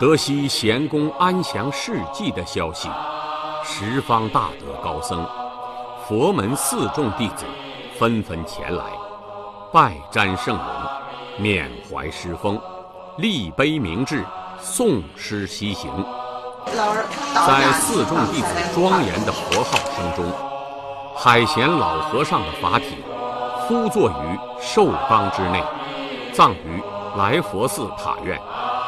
得悉贤公安详事迹的消息，十方大德高僧、佛门四众弟子纷纷前来，拜瞻圣容，缅怀师风，立碑铭志，诵诗西行。在四众弟子庄严的佛号声中，海贤老和尚的法体敷坐于寿冈之内，葬于来佛寺塔院。